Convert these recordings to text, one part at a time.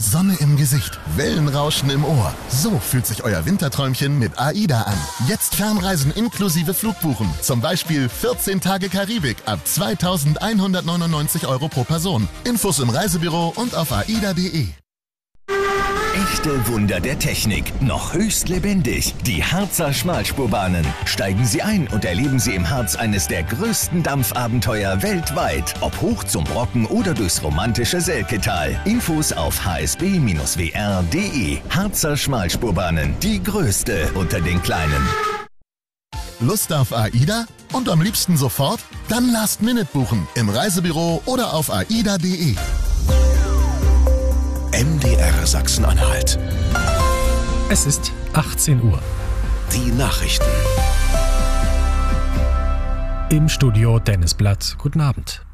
Sonne im Gesicht, Wellenrauschen im Ohr. So fühlt sich euer Winterträumchen mit AIDA an. Jetzt Fernreisen inklusive Flugbuchen. Zum Beispiel 14 Tage Karibik ab 2.199 € pro Person. Infos im Reisebüro und auf aida.de. Echte Wunder der Technik, noch höchst lebendig. Die Harzer Schmalspurbahnen. Steigen Sie ein und erleben Sie im Harz eines der größten Dampfabenteuer weltweit. Ob hoch zum Brocken oder durchs romantische Selketal. Infos auf hsb-wr.de. Harzer Schmalspurbahnen, die größte unter den kleinen. Lust auf AIDA? Und am liebsten sofort? Dann Last Minute buchen. Im Reisebüro oder auf aida.de. MDR Sachsen-Anhalt. Es ist 18 Uhr. Die Nachrichten. Im Studio Dennis Blatt. Guten Abend.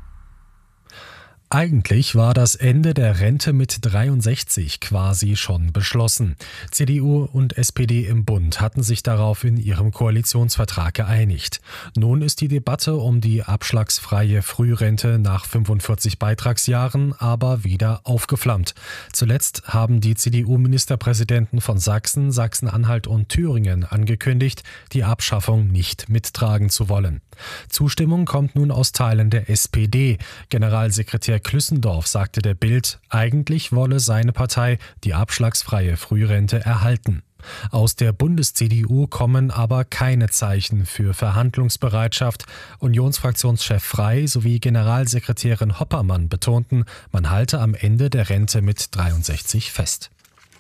Eigentlich war das Ende der Rente mit 63 quasi schon beschlossen. CDU und SPD im Bund hatten sich darauf in ihrem Koalitionsvertrag geeinigt. Nun ist die Debatte um die abschlagsfreie Frührente nach 45 Beitragsjahren aber wieder aufgeflammt. Zuletzt haben die CDU-Ministerpräsidenten von Sachsen, Sachsen-Anhalt und Thüringen angekündigt, die Abschaffung nicht mittragen zu wollen. Zustimmung kommt nun aus Teilen der SPD. Generalsekretär Klüssendorf sagte der Bild, eigentlich wolle seine Partei die abschlagsfreie Frührente erhalten. Aus der Bundes-CDU kommen aber keine Zeichen für Verhandlungsbereitschaft. Unionsfraktionschef Frey sowie Generalsekretärin Hoppermann betonten, man halte am Ende der Rente mit 63 fest.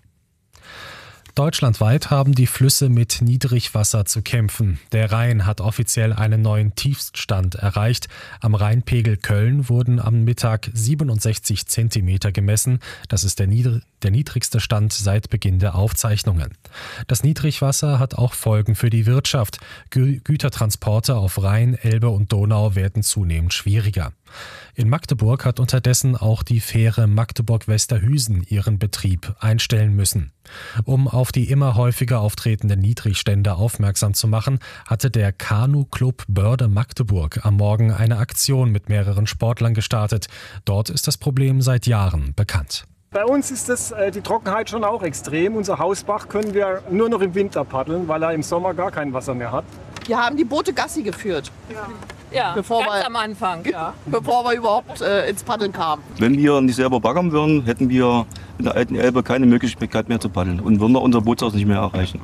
Deutschlandweit haben die Flüsse mit Niedrigwasser zu kämpfen. Der Rhein hat offiziell einen neuen Tiefststand erreicht. Am Rheinpegel Köln wurden am Mittag 67 Zentimeter gemessen. Das ist der niedrigste Stand seit Beginn der Aufzeichnungen. Das Niedrigwasser hat auch Folgen für die Wirtschaft. Gütertransporte auf Rhein, Elbe und Donau werden zunehmend schwieriger. In Magdeburg hat unterdessen auch die Fähre Magdeburg-Westerhüsen ihren Betrieb einstellen müssen. Um auf die immer häufiger auftretenden Niedrigstände aufmerksam zu machen, hatte der Kanu-Club Börde Magdeburg am Morgen eine Aktion mit mehreren Sportlern gestartet. Dort ist das Problem seit Jahren bekannt. Bei uns ist die Trockenheit schon auch extrem. Unser Hausbach können wir nur noch im Winter paddeln, weil er im Sommer gar kein Wasser mehr hat. Wir haben die Boote Gassi geführt. Ja, ganz am Anfang. Ja. Bevor wir überhaupt ins Paddeln kamen. Wenn wir nicht selber baggern würden, hätten wir in der alten Elbe keine Möglichkeit mehr zu paddeln und würden unser Bootshaus nicht mehr erreichen.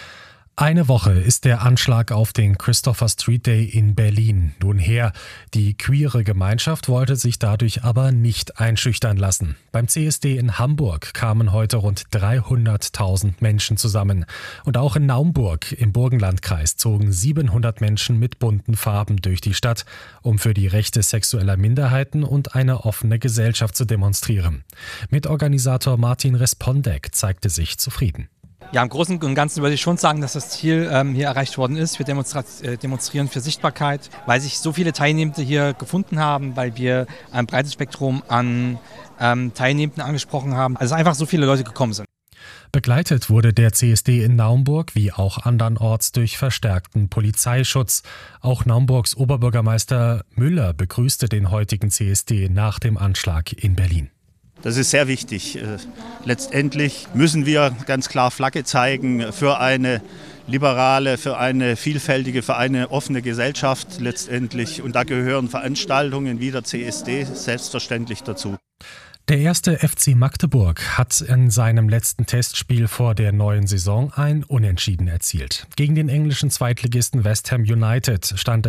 Eine Woche ist der Anschlag auf den Christopher Street Day in Berlin nun her. Die queere Gemeinschaft wollte sich dadurch aber nicht einschüchtern lassen. Beim CSD in Hamburg kamen heute rund 300.000 Menschen zusammen. Und auch in Naumburg im Burgenlandkreis zogen 700 Menschen mit bunten Farben durch die Stadt, um für die Rechte sexueller Minderheiten und eine offene Gesellschaft zu demonstrieren. Mitorganisator Martin Respondek zeigte sich zufrieden. Ja, im Großen und Ganzen würde ich schon sagen, dass das Ziel hier erreicht worden ist. Wir demonstrieren für Sichtbarkeit, weil sich so viele Teilnehmende hier gefunden haben, weil wir ein breites Spektrum an Teilnehmenden angesprochen haben. Also einfach so viele Leute gekommen sind. Begleitet wurde der CSD in Naumburg wie auch andernorts durch verstärkten Polizeischutz. Auch Naumburgs Oberbürgermeister Müller begrüßte den heutigen CSD nach dem Anschlag in Berlin. Das ist sehr wichtig. Letztendlich müssen wir ganz klar Flagge zeigen für eine liberale, für eine vielfältige, für eine offene Gesellschaft letztendlich. Und da gehören Veranstaltungen wie der CSD selbstverständlich dazu. Der erste FC Magdeburg hat in seinem letzten Testspiel vor der neuen Saison ein Unentschieden erzielt. Gegen den englischen Zweitligisten West Ham United stand es